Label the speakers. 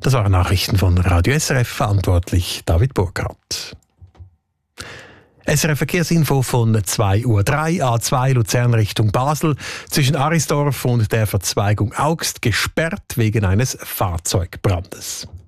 Speaker 1: Das waren Nachrichten von Radio SRF, verantwortlich David Burkhardt. SRF Verkehrsinfo von 2.03 Uhr, A2 Luzern Richtung Basel, zwischen Arisdorf und der Verzweigung Augst gesperrt wegen eines Fahrzeugbrandes.